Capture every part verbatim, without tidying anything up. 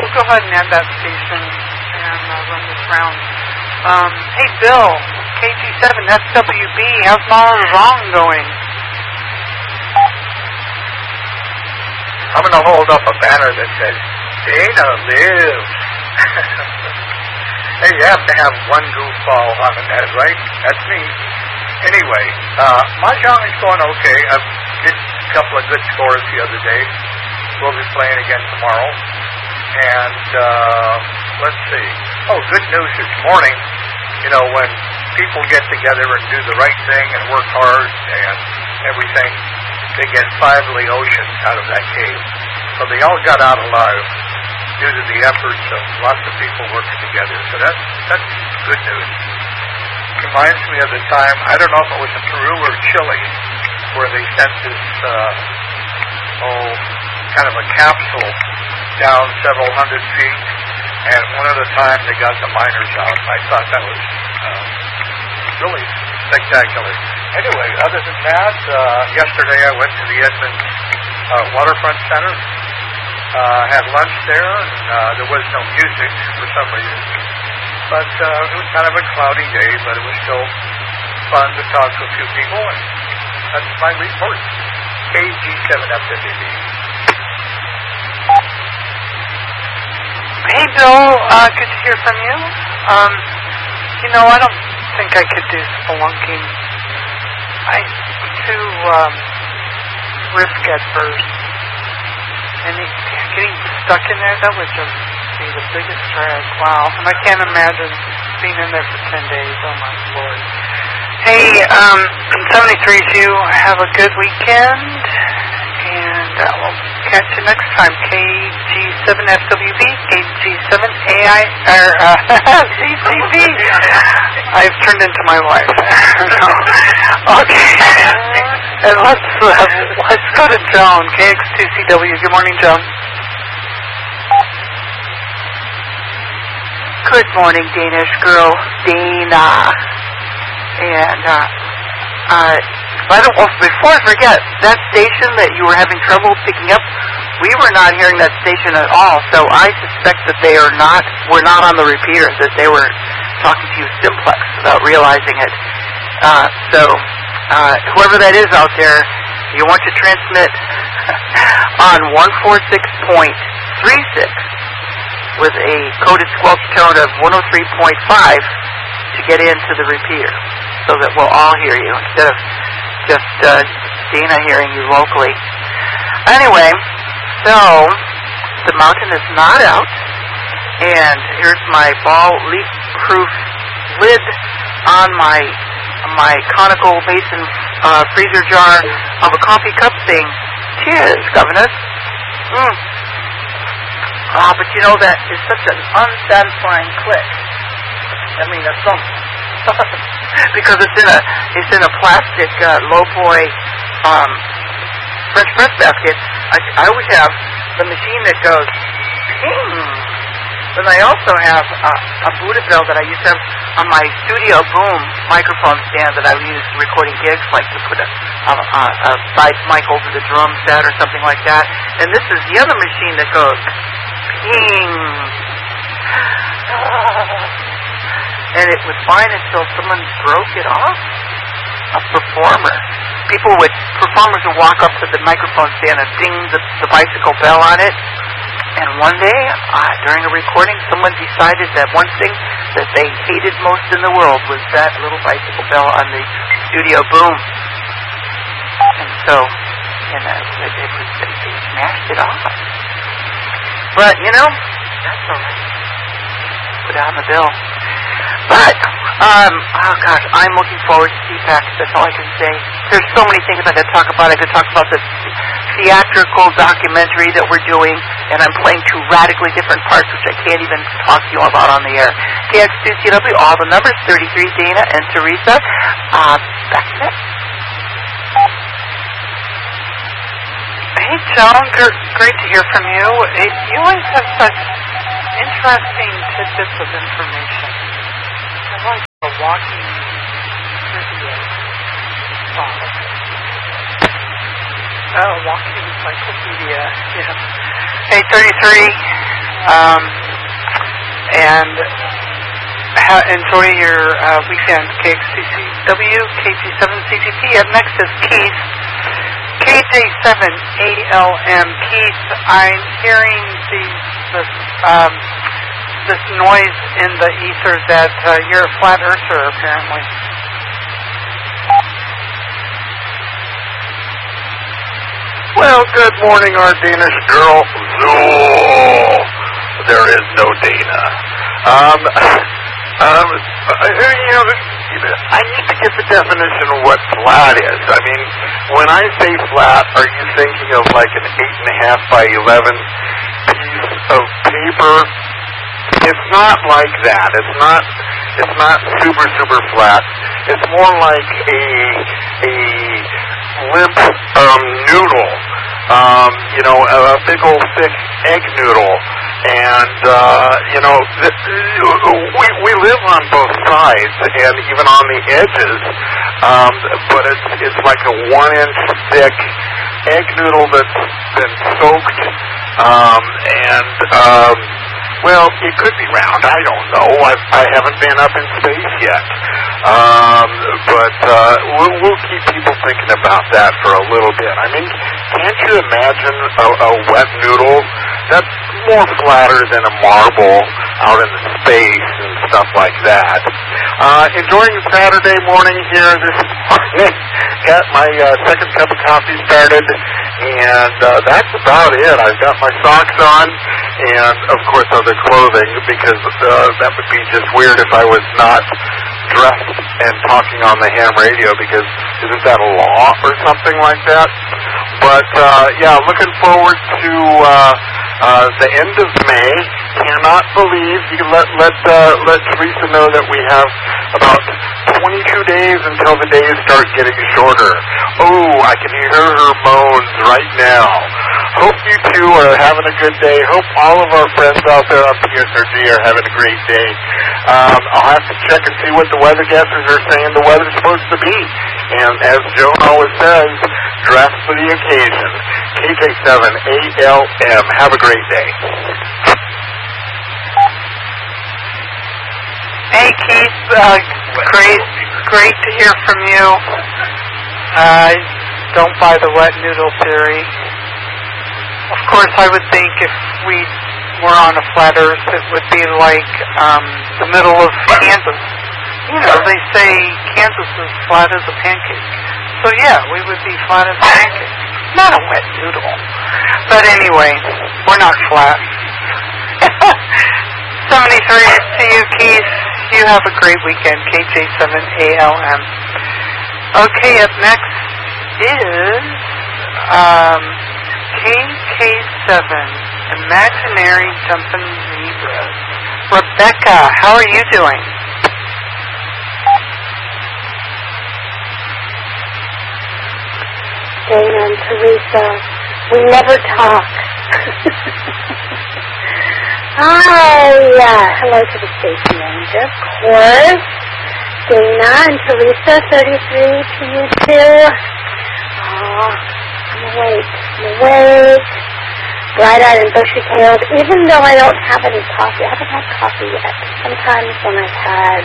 we'll go ahead and add that station and uh, run this round. Um, hey, Bill, K G seven S W B, how's Mahjong going? I'm going to hold up a banner that says, Dana lives. Hey, you have to have one goofball on the net, right? That's me. Anyway, uh, Mahjong is going okay. I did a couple of good scores the other day. We'll be playing again tomorrow. And, uh, let's see. Oh, good news this morning. You know, when people get together and do the right thing and work hard and everything, they get five Laotians out of that cave. So they all got out alive due to the efforts of lots of people working together. So that's, that's good news. Reminds me of the time, I don't know if it was in Peru or Chile, where they sent this, uh, oh, kind of a capsule down several hundred feet, and one at a time they got the miners out. I thought that was uh, really spectacular. Anyway, other than that, uh, yesterday I went to the Edmonds uh, Waterfront Center, uh, had lunch there, and uh, there was no music for some reason. But uh, it was kind of a cloudy day, but it was still fun to talk to a few people, and that's my report. K G seven F W B. Hey, Bill, uh, good to hear from you. Um, you know, I don't think I could do spelunking. I'm too um, risk adverse. And it, getting stuck in there, that would just be the biggest drag. Wow. And I can't imagine being in there for ten days. Oh, my Lord. Hey, um, seventy-three to you. Have a good weekend. And uh, we'll catch you next time. K G seven F W B, K G seven A I, or uh, C C B. I've turned into my wife. Okay. And let's, uh, let's go to Joan, K X two C W. Good morning, Joan. Good morning, Danish girl, Dana. And, uh, uh, I don't, well, before I forget, that station that you were having trouble picking up, we were not hearing that station at all, so I suspect that they are not, were not on the repeater, that they were talking to you simplex without realizing it. Uh, so, uh, whoever that is out there, you want to transmit on one forty-six point three six with a coded squelch tone of one oh three point five to get into the repeater, so that we'll all hear you instead of just uh, Dana hearing you locally. Anyway, so the mountain is not out, and here's my ball leak-proof lid on my my conical basin uh, freezer jar of a coffee cup saying, "Cheers, governess." Mm. Ah, but you know that is such an unsatisfying click. I mean, a thump. Because it's in a it's in a plastic uh, low boy um, French press basket. I, I always have the machine that goes ping. Then I also have a, a Buddha bell that I used to have on my studio boom microphone stand that I use recording gigs, like to put a, a, a, a side mic over the drum set or something like that. And this is the other machine that goes ping. And it was fine until someone broke it off. A performer. People would, performers would walk up to the microphone stand and ding the, the bicycle bell on it. And one day, uh, during a recording, someone decided that one thing that they hated most in the world was that little bicycle bell on the studio boom. And so, you know, it, it was, they, they smashed it off. But, you know, that's all right. Put it on the bill. But, um, oh gosh, I'm looking forward to C PAC. That's all I can say. There's so many things I could talk about. I could talk about the theatrical documentary that we're doing, and I'm playing two radically different parts, which I can't even talk to you about on the air. K X two C W, all the numbers, thirty-three, Dana and Teresa. Uh, back to that. Hey, Joan, great to hear from you. You always have such interesting tidbits of information. I like the walking trivia box. Oh, walking encyclopedia. Yeah. Hey, thirty-three. Um, and ha- enjoy your uh, weekend. K X C C W, K G seven C G P. Up next is Keith, K J seven A L M. Keith, I'm hearing these, this, um, this noise in the ether that uh, you're a flat earther, apparently. Well, good morning, our Danish girl. Zool. There is no Dana. Um, um, you know, I need to get the definition of what flat is. I mean, when I say flat, are you thinking of like an eight and a half by eleven piece of paper? It's not like that. It's not. It's not super super flat. It's more like a a limp um, noodle. Um, you know, a, a big old thick egg noodle. And, uh, you know, th- we, we live on both sides and even on the edges, um, but it's, it's like a one inch thick egg noodle that's been soaked, um, and, um, well, it could be round. I don't know. I've, I haven't been up in space yet. Um, but uh, we'll, we'll keep people thinking about that for a little bit. I mean, can't you imagine a, a wet noodle that's more flatter than a marble out in space and stuff like that? Uh, enjoying Saturday morning here this morning. Got my uh, second cup of coffee started, and uh, that's about it. I've got my socks on, and of course other clothing, because uh, that would be just weird if I was not dressed and talking on the ham radio, because isn't that a law or something like that? But uh, yeah, looking forward to uh, uh, the end of May. Cannot believe you can let let uh, let Teresa know that we have about twenty-two days until the days start getting shorter. Oh, I can hear her moans right now. Hope you two are having a good day. Hope all of our friends out there on P S R G are having a great day. Um, I'll have to check and see what the weather guessers are saying the weather's supposed to be. And as Joan always says, dress for the occasion. K J seven A L M. Have a great day. Hey, Keith. Uh, great, great to hear from you. Uh, don't buy the wet noodle theory. Of course, I would think if we were on a flat Earth, it would be like um, the middle of Kansas. You know, they say Kansas is flat as a pancake. So yeah, we would be flat as a pancake. Not a wet noodle. But anyway, we're not flat. seventy-three to you, Keith. You have a great weekend. K J seven A L M. Okay, up next is um, K K seven, Imaginary Jumpin' Zebras. Rebecca, how are you doing? Dana and Teresa, we never talk. Hi, uh, hello to the station manager, of course. Dana and Teresa, thirty-three to you too. Oh, I'm awake. I'm awake. Bright-eyed and bushy-tailed, even though I don't have any coffee. I haven't had coffee yet. Sometimes when I've had,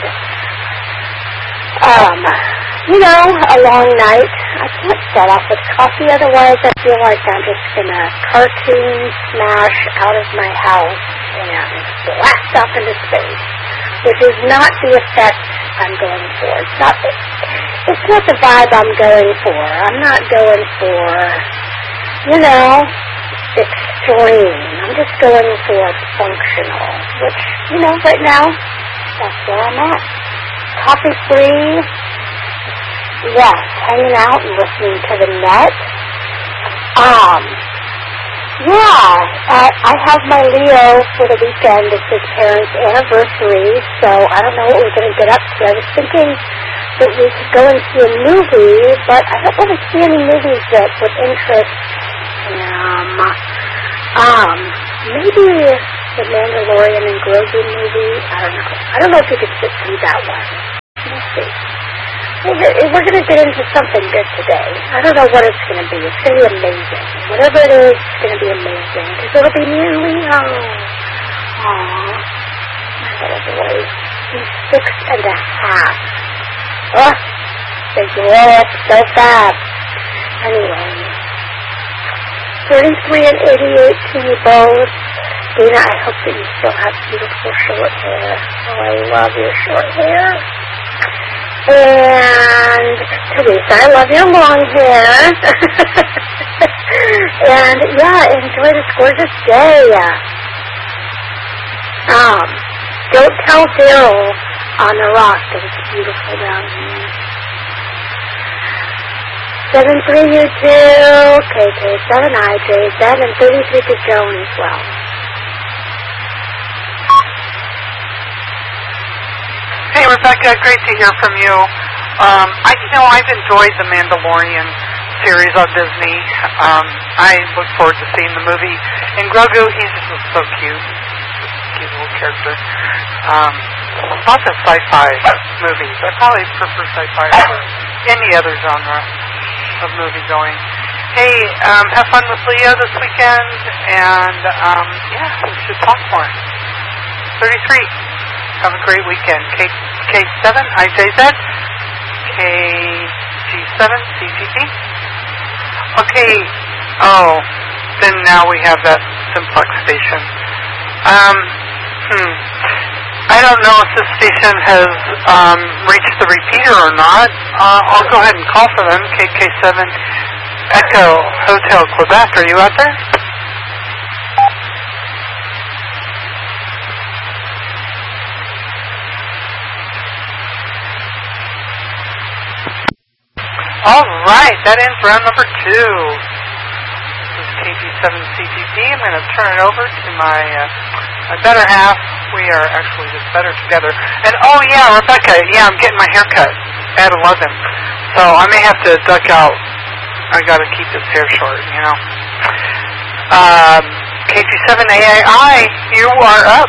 um, you know, a long night, I can't start off with coffee, otherwise I feel like I'm just going to cartoon smash out of my house and blast off into space, which is not the effect I'm going for. It's not, it, it's not the vibe I'm going for. I'm not going for, you know, extreme. I'm just going for functional, which, you know, right now, that's where I'm at. Coffee free, yes, hanging out and listening to the net. Um, yeah, uh, I have my Leo for the weekend. It's his parents' anniversary, so I don't know what we're going to get up to. I was thinking that we could go and see a movie, but I don't want to see any movies that would interest him. Um, maybe the Mandalorian and Grogu movie. I don't know. I don't know if you could sit through that one. We'll see. We're going to get into something good today. I don't know what it's going to be. It's going to be amazing. Whatever it is, it's going to be amazing. Because it'll be me and Leo. Aww. My little boy. He's six and a half. Oh, they grow up so fast. Anyway. thirty-three and eighty-eight to you both. Dana, I hope that you still have beautiful short hair. Oh, I love your short hair. And Teresa, I love your long hair. And yeah, enjoy this gorgeous day. Um, don't tell Bill on the rock that it's beautiful down here. seven three U two, K K seven I J Z, and thirty-three to Joan as well. Hey, Rebecca, great to hear from you. Um, I, you know, I've enjoyed the Mandalorian series on Disney. Um, I look forward to seeing the movie. And Grogu, he's just so cute. Cute little character. Um, lots of sci-fi movies. I probably prefer sci-fi over any other genre of movie going. Hey, um, have fun with Leo this weekend. And, um, yeah, we should talk more. thirty-three. Have a great weekend. K K7 I J Z, K G seven C G P. Okay. Oh, then now we have that simplex station. Um, hmm. I don't know if this station has um, reached the repeater or not. Uh, I'll go ahead and call for them. K K seven Echo Hotel Quebec. Are you out there? All right, that ends round number two. This is K G seven C G P. I'm going to turn it over to my uh, my better half. We are actually just better together. And oh yeah, Rebecca, yeah, I'm getting my hair cut at eleven, so I may have to duck out. I got to keep this hair short, you know. Um, K G seven A I I, you are up.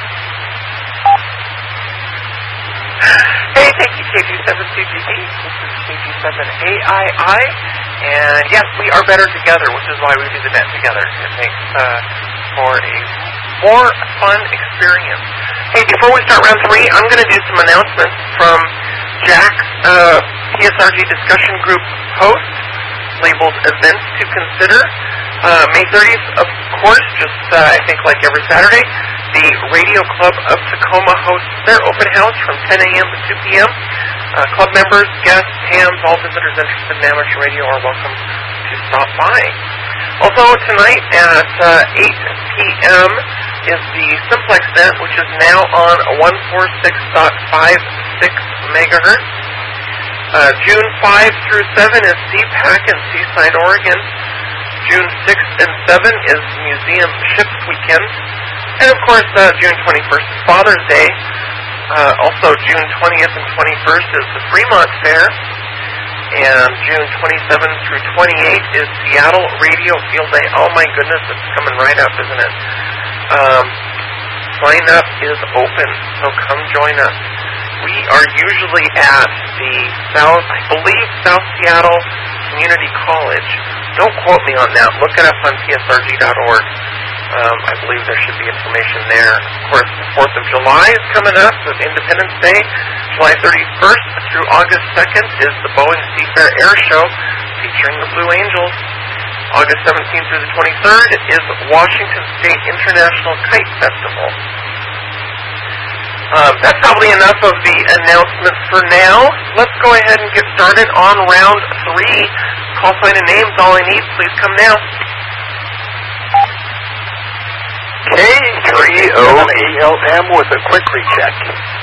Hey, thank you, K G seven C G P. This is K G seven A I I, and yes, we are better together, which is why we do the net together. It makes uh, for a more fun experience. Hey, before we start round three, I'm going to do some announcements from Jack's uh, P S R G discussion group post labeled Events to Consider. Uh, May thirtieth, of course, just uh, I think like every Saturday, the Radio Club of Tacoma hosts their open house from ten a.m. to two p.m. Uh, club members, guests, hams, all visitors interested in amateur radio are welcome to stop by. Also tonight at uh, eight p.m. is the Simplex Net, which is now on one forty-six point five six megahertz. Uh, June fifth through seventh is C PAC in Seaside, Oregon. June sixth and seventh is Museum Ships Weekend. And of course, uh, June twenty-first is Father's Day. Uh, also, June twentieth and twenty-first is the Fremont Fair. And June twenty-seventh through twenty-eighth is Seattle Radio Field Day. Oh my goodness, it's coming right up, isn't it? Um, sign up is open, so come join us. We are usually at the South, I believe, South Seattle Community College. Don't quote me on that. Look it up on P S R G dot org. Um, I believe there should be information there. Of course, the fourth of July is coming up with Independence Day. July thirty-first through August second is the Boeing Seafair Air Show featuring the Blue Angels. August seventeenth through the twenty-third is Washington State International Kite Festival. Um, that's probably enough of the announcements for now. Let's go ahead and get started on round three. Call sign and names, all I need. Please come now. K three O A L M with a quick recheck.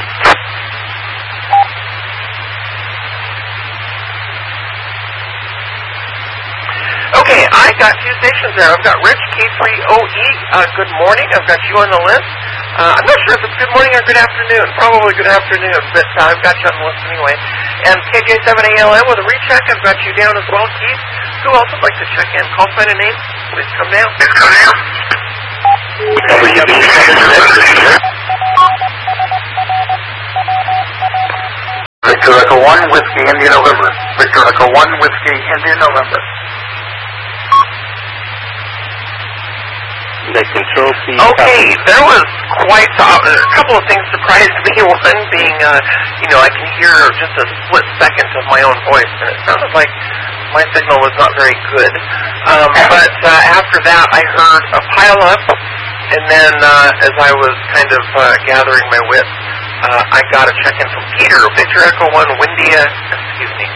Okay, I got two stations there. I've got Rich, K three O E, uh, good morning. I've got you on the list. Uh, I'm not sure if it's good morning or good afternoon. Probably good afternoon, but uh, I've got you on the list anyway. And K J seven A L M with a recheck. I've got you down as well, Keith. Who else would like to check in? Call sign and name. Please come down. Please come down. Victor Echo one, Whiskey, India, November. Victor Echo one, Whiskey, India, November. The control P. Okay, there was quite, uh, a couple of things surprised me. One being, uh, you know, I can hear just a split second of my own voice, and it sounded like my signal was not very good. Um, but uh, after that, I heard a pile-up, and then uh, as I was kind of uh, gathering my wits, uh, I got a check-in from Peter, Victor Echo one, Windia, excuse me,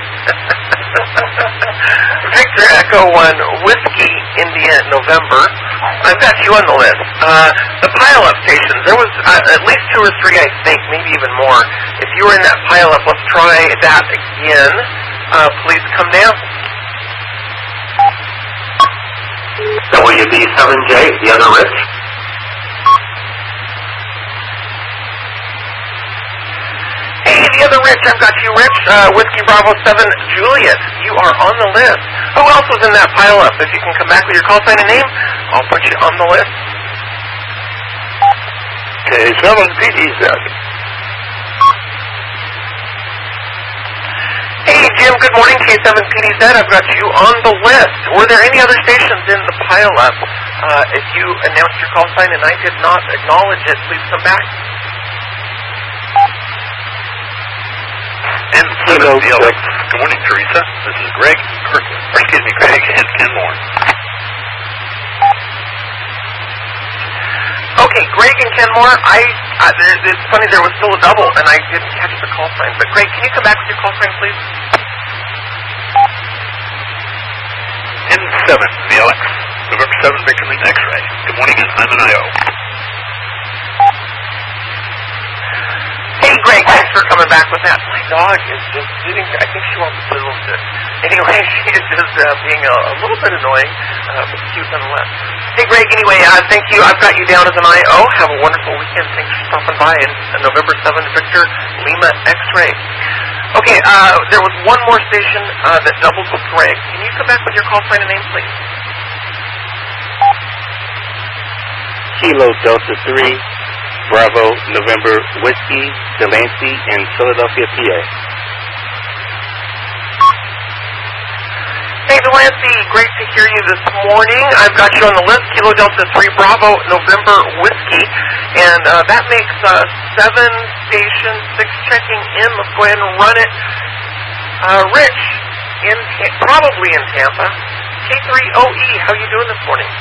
Victor Echo one, Whiskey, India, November. I've got you on the list. Uh, the pile-up stations, there was uh, at least two or three, I think, maybe even more. If you were in that pile-up, let's try that again. Uh, please come down. W B seven J, the other Rich. Hey, the other Rich, I've got you, Rich. Uh, Whiskey Bravo seven, Juliet. You are on the list. Who else was in that pile-up? If you can come back with your call sign and name, I'll put you on the list. K seven P D Z. Hey, Jim, good morning, K seven P D Z. I've got you on the list. Were there any other stations in the pile-up? Uh, if you announced your call sign and I did not acknowledge it, please come back. And Hello, Alex. Good morning, Teresa. This is Greg, or, excuse me, Greg and Kenmore. Okay, Greg and Kenmore, I, uh, there, it's funny, there was still a double, and I didn't catch the call sign. But Greg, can you come back with your call sign, please? N seven, the Alex. November seventh, Victor Lynn X-ray. Good morning, I'm an I O. Hey, Greg, thanks for coming back with that. My dog is just sitting there. I think she wants to play a little bit. Anyway, she is just uh, being a, a little bit annoying, uh, but cute nonetheless. Hey, Greg, anyway, uh, thank you. I've got you down as an I O. Have a wonderful weekend. Thanks for stopping by. And uh, November seventh, Victor Lima X-ray. Okay, uh, there was one more station uh, that doubled with Greg. Can you come back with your call sign and name, please? Kilo Delta three, Bravo, November, Whiskey, Delancey, and Philadelphia, P A. Hey, Delancey, great to hear you this morning. I've got you on the list, Kilo Delta three, Bravo, November, Whiskey. And uh, that makes uh, seven stations, six checking in. Let's go ahead and run it. Uh, Rich, in Ta- probably in Tampa. K three O E, how you doing this morning?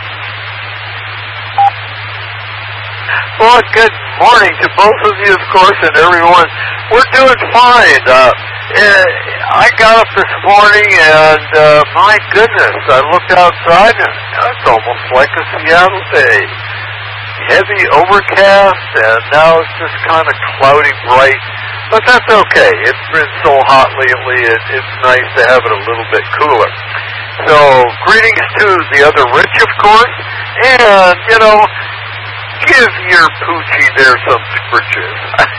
Well, good morning to both of you, of course, and everyone. We're doing fine. Uh, I got up this morning, and uh, my goodness, I looked outside, and it's almost like a Seattle day. Heavy overcast, and now it's just kind of cloudy bright. But that's okay. It's been so hot lately, it, it's nice to have it a little bit cooler. So, greetings to the other Rich, of course, and, you know, give your poochie there some scritches.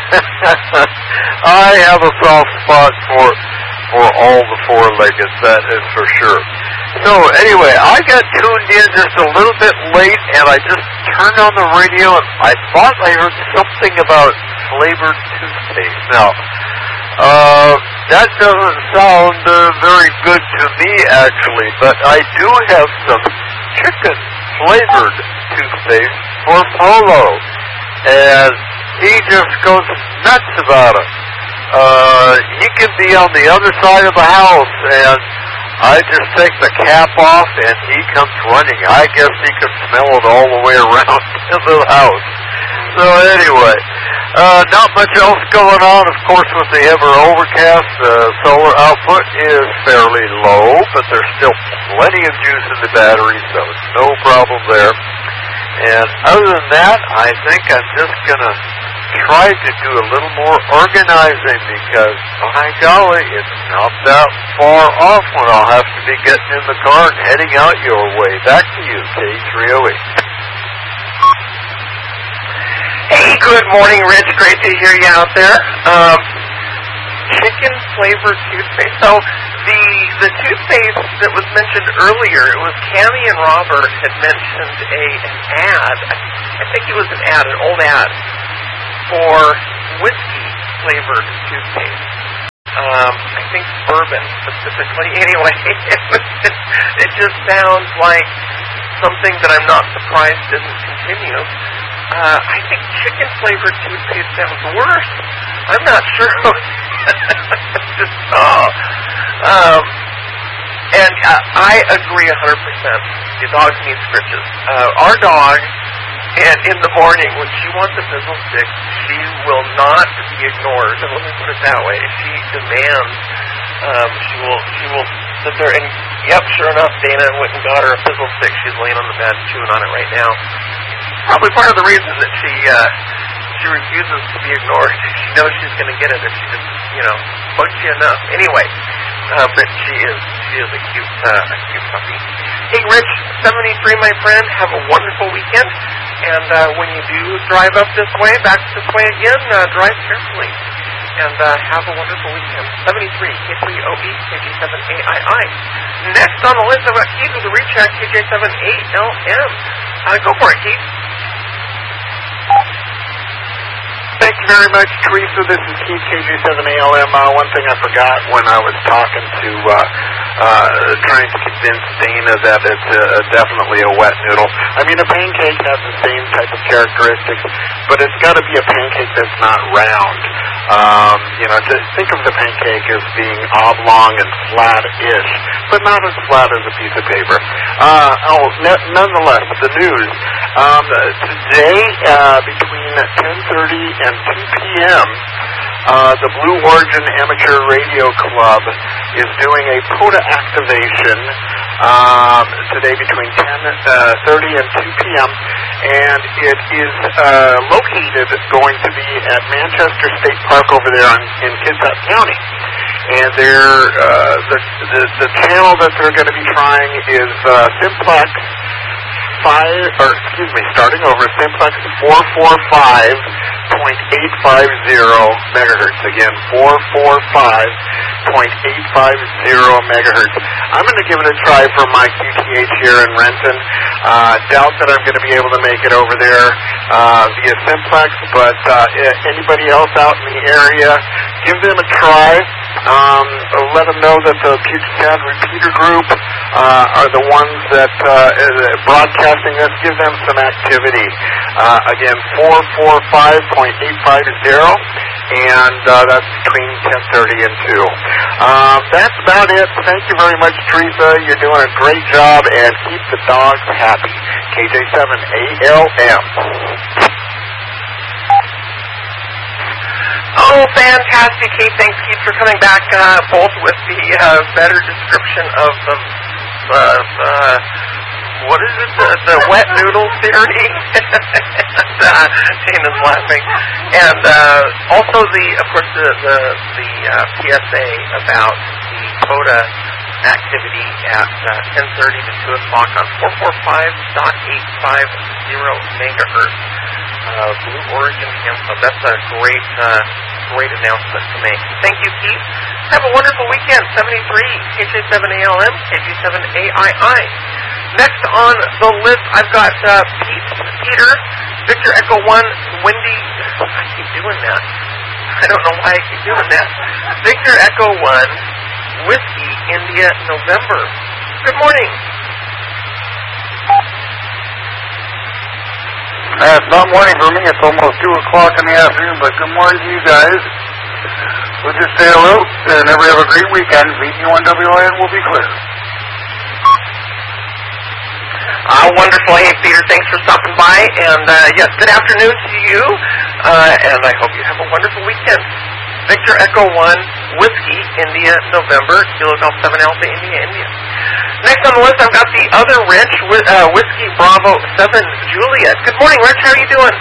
I have a soft spot for for all the four-leggeds, that is for sure. So anyway, I got tuned in just a little bit late, and I just turned on the radio, and I thought I heard something about flavored toothpaste. Now, uh, that doesn't sound uh, very good to me, actually, but I do have some chicken-flavored toothpaste for Polo, and he just goes nuts about it. Uh, he can be on the other side of the house, and I just take the cap off, and he comes running. I guess he can smell it all the way around to the house. So anyway, uh, not much else going on. Of course, with the ever overcast, the uh, solar output is fairly low, but there's still plenty of juice in the battery, so no problem there. And other than that, I think I'm just going to try to do a little more organizing because, my golly, it's not that far off when I'll have to be getting in the car and heading out your way. Back to you, K three oh eight. Hey, good morning, Rich. Great to hear you out there. Um, chicken flavored toothpaste. So the the toothpaste that was mentioned earlier, it was Cammie and Robert had mentioned a an ad. I, I think it was an ad, an old ad for whiskey flavored toothpaste. Um, I think bourbon specifically. Anyway, it, was just, it just sounds like something that I'm not surprised didn't continue. Uh, I think chicken-flavored toothpaste sounds worse. I'm not sure. Just, oh. Um, and uh, I agree one hundred percent. The dogs need scritches. Uh, our dog, and in the morning, when she wants a fizzle stick, she will not be ignored. And let me put it that way. She demands. Um, she will. She will sit there and. Yep, sure enough, Dana went and got her a fizzle stick. She's laying on the bed chewing on it right now. Probably part of the reason that she uh, she refuses to be ignored. She knows she's going to get it if she just, you know, bugs you enough. Anyway, uh, but she is she is a cute uh, a cute puppy. Hey, Rich, seventy-three, my friend. Have a wonderful weekend. And uh, when you do drive up this way, back this way again, uh, drive carefully. And uh, have a wonderful weekend. seventy-three, K three O E, K J seven A I I. Next on the list, I've got Keith with the reach at K J seven A L M. Uh, go for it, Keith. Thank you very much, Teresa. This is Keith, K J seven A L M. Uh, one thing I forgot when I was talking to, uh, uh, trying to convince Dana that it's uh, definitely a wet noodle. I mean, a pancake has the same type of characteristics, but it's got to be a pancake that's not round. Um, you know, just think of the pancake as being oblong and flat-ish, but not as flat as a piece of paper. Uh, oh, n- nonetheless, the news. Um, today, uh, between ten thirty and two p.m., uh, the Blue Origin Amateur Radio Club is doing a POTA activation um, today between ten thirty and two p.m., and it is uh, located going to be at Manchester State Park over there in, in Kitsap County. And they're, uh, the, the the channel that they're going to be trying is uh, Simplex five, or excuse me, starting over Simplex four forty-five point eight five zero megahertz. Again, four forty-five point eight five zero megahertz. I'm going to give it a try for my Q T H here in Renton. Uh, doubt that I'm going to be able to make it over there uh, via Simplex, but uh, anybody else out in the area, give them a try. Um, let them know that the Puget Sound Repeater Group uh, are the ones that uh, broadcasting this. Give them some activity. Uh, again, four forty-five point eight five zero, and uh, that's between ten thirty and two. Uh, that's about it. Thank you very much, Teresa. You're doing a great job, and keep the dogs happy. K J seven A L M. Oh, fantastic, Keith. Thanks, Keith, for coming back, uh, both with the uh, better description of the, uh, uh, what is it, the, the wet noodle theory? and, uh, Dana's laughing. And uh, also, the, of course, the, the, the uh, P S A about the POTA activity at uh, ten thirty to two o'clock on four forty-five point eight five zero megahertz. Uh, Blue Origin Info. That's a great, uh, great announcement to make. Thank you, Keith. Have a wonderful weekend. seventy-three, K J seven A L M, K J seven A I I. Next on the list, I've got uh, Pete, Peter, Victor Echo one, Wendy. I keep doing that. I don't know why I keep doing that. Victor Echo one, Whiskey, India, November. Good morning. Uh, it's not morning for me. It's almost two o'clock in the afternoon, but good morning to you guys. We'll just stay alert and everybody have a great weekend. Meet you on W I N will be clear. Uh, wonderful. Hey, Peter, thanks for stopping by. And, uh, yes, good afternoon to you. Uh, and I hope you have a wonderful weekend. Victor Echo one, Whiskey, India, November, Kilo Golf seven Alpha, India, India. Next on the list, I've got the other Rich, uh, Whiskey Bravo seven, Juliet. Good morning, Rich. How are you doing?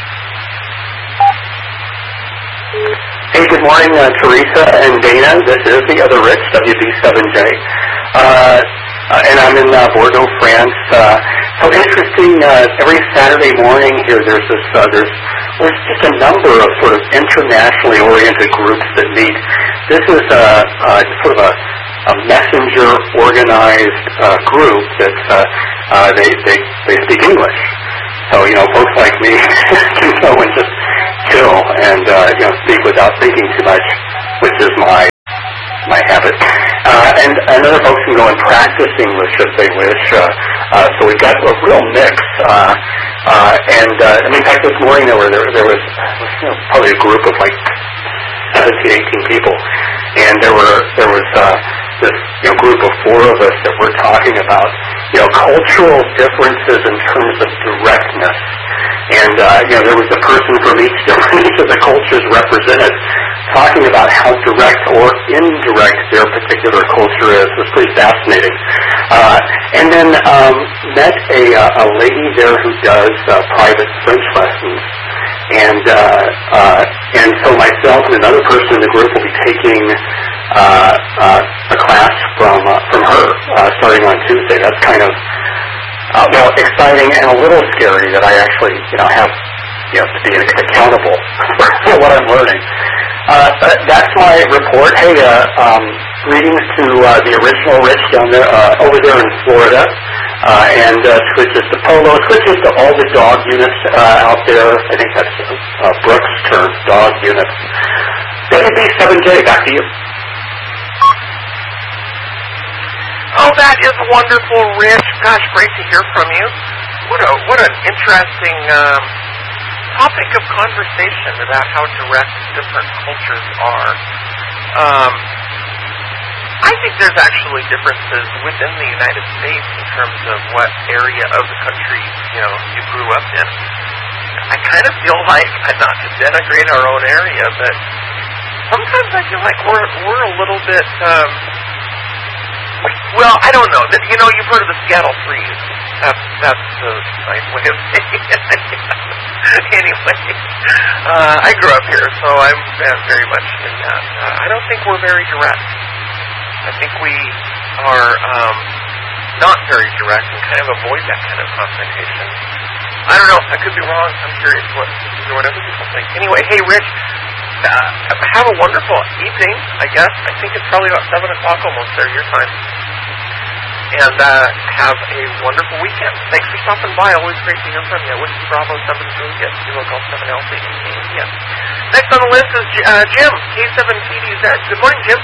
Hey, good morning, uh, Teresa and Dana. This is the other Rich, W B seven J. Uh, uh, and I'm in uh, Bordeaux, France. Uh, so interesting, uh, every Saturday morning here, there's this, uh, there's, there's just a number of sort of internationally oriented groups that meet. This is uh, uh, sort of a a messenger organized uh, group that's uh, uh, they, they they speak English. So you know, folks like me can go and just chill and uh, you know speak without thinking too much, which is my my habit. Uh, and and other folks can go and practice English if they wish. Uh, uh, so we've got a real mix. Uh, Uh, and uh, I mean, in fact, this morning there were there, there was you know, probably a group of like seventeen, eighteen people, and there were there was uh, this you know group of four of us that were talking about you know cultural differences in terms of directness. And, uh, you know, there was a person from each, each of the cultures represented talking about how direct or indirect their particular culture is. It was pretty fascinating. Uh, and then um, met a, uh, a lady there who does uh, private French lessons. And uh, uh, and so myself and another person in the group will be taking uh, uh, a class from uh, from her uh, starting on Tuesday. That's kind of Uh, well, exciting and a little scary that I actually, you know, have, you know, to be accountable for what I'm learning. Uh, that's my report. Hey, uh, um, greetings to uh, the original Rich down there, uh, over there in Florida, uh, and uh, switches to Polo, switches to all the dog units uh, out there. I think that's uh, Brooks' term, dog units. W B seven J, back to you. Oh, that is wonderful, Rich. Gosh, great to hear from you. What a what an interesting um, topic of conversation about how direct different cultures are. Um, I think there's actually differences within the United States in terms of what area of the country you know you grew up in. I kind of feel like, not to denigrate our own area, but sometimes I feel like we're we're a little bit. Um, Well, I don't know. You know, you've heard of the Seattle Freeze. That's, that's the nice way of saying it. Anyway, uh, I grew up here, so I'm uh, very much in that. Uh, I don't think we're very direct. I think we are um, not very direct and kind of avoid that kind of confrontation. I don't know. I could be wrong. I'm curious what, what other people think. Anyway, hey, Rich, uh, have a wonderful evening, I guess. I think it's probably about seven o'clock almost there, your time. And uh, have a wonderful weekend. Thanks for stopping by. Always great to hear from you. Whiskey Bravo seven Juliet, Zero Golf seven Alpha India. Next on the list is uh, Jim, K seven P D Z. Good morning, Jim.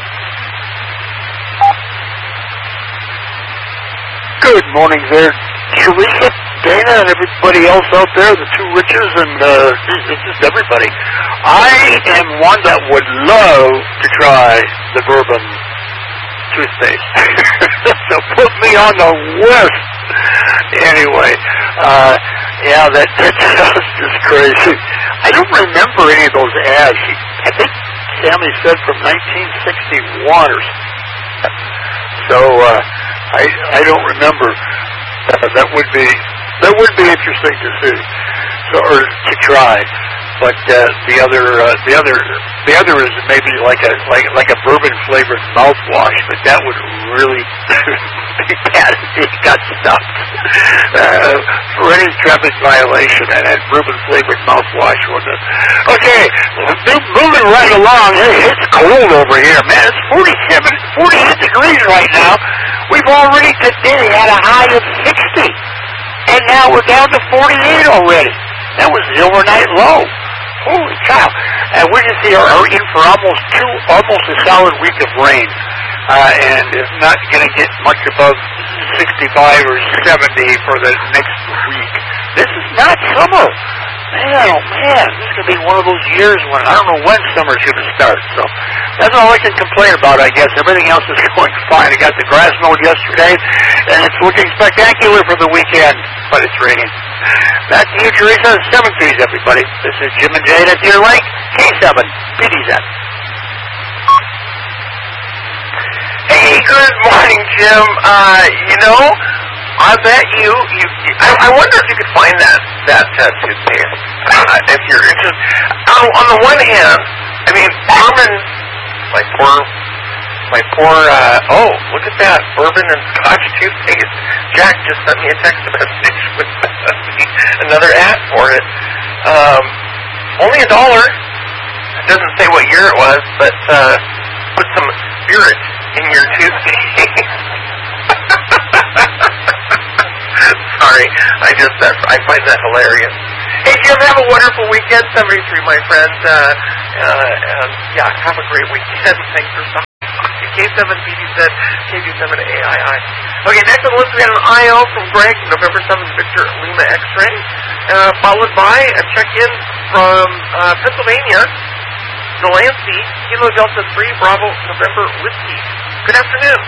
Good morning there, Teresa, Dana, and everybody else out there, the two Riches, and uh, just everybody. I am one that would love to try the bourbon toothpaste. So put me on the list. Anyway, uh, yeah, that, that sounds just crazy. I don't remember any of those ads. I think Sammy said from nineteen sixty-one or something. So, uh, I I don't remember. Uh, that would be that would be interesting to see, so or to try. But uh, the other uh, the other the other is maybe like a like like a bourbon flavored mouthwash, but that would really be bad if it got stopped uh, for any traffic violation. And that bourbon flavored mouthwash was it. Okay, moving right along. Hey, it's cold over here, man. It's forty-seven, forty-eight degrees right now. We've already today had a high of sixty, and now we're down to forty-eight already. That was the overnight low. Holy cow. And we just are, are in for almost two, almost a solid week of rain. Uh, and it's not going to get much above sixty-five or seventy for the next week. This is not summer. Man, oh man, this is going to be one of those years when I don't know when summer's going to start. So that's all I can complain about, I guess. Everything else is going fine. I got the grass mowed yesterday, and it's looking spectacular for the weekend, but it's raining. Back to you, Teresa. Seven threes, everybody. This is Jim and Jade at Deer Lake, K seven, P D Z. Hey, good morning, Jim. Uh, you know, I bet you, you, you I, I wonder if you could find that, that uh, toothpaste, uh, if you're interested. On, on the one hand, I mean, bourbon, my poor, my poor, uh, oh, look at that, bourbon and Scotch toothpaste. Jack just sent me a text message with another ad for it. Um, only a dollar. It doesn't say what year it was, but, uh, put some spirit in your toothpaste. Sorry, I just that's, I find that hilarious. Hey, Jim, have a wonderful weekend. seventy-three, my friend. Uh, uh, and yeah, have a great weekend. Thanks for stopping by. K seven B D Z, K B seven A I I. Okay, next on the list we got an I L from Greg, November seventh, Victor Lima X-ray, uh, followed by a check-in from uh, Pennsylvania, Delancey, Kilo Delta three, Bravo, November Whiskey. Good afternoon.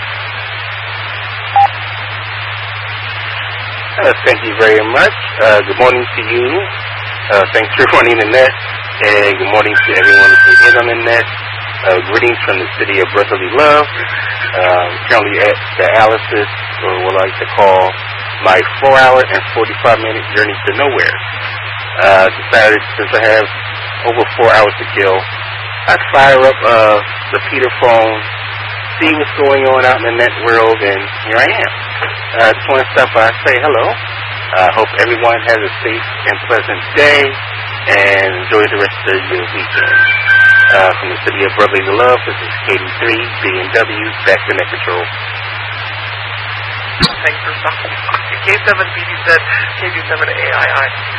Uh, thank you very much. Uh, good morning to you. Uh, thanks for running the net, and good morning to everyone who's in on the net. Uh, greetings from the city of brotherly love. Um, currently at the Alice's, or what I like to call my four-hour and forty-five minute journey to nowhere. Uh, decided since I have over four hours to kill, I'd fire up uh, the Peter phone, see what's going on out in the net world, and here I am. I uh, just want to stop by and say hello. I uh, hope everyone has a safe and pleasant day, and enjoy the rest of your weekend. Uh, from the city of brotherly love, this is K D three, B M W, back to net control. Thanks for stopping. K seven B D Z, K B seven A I I.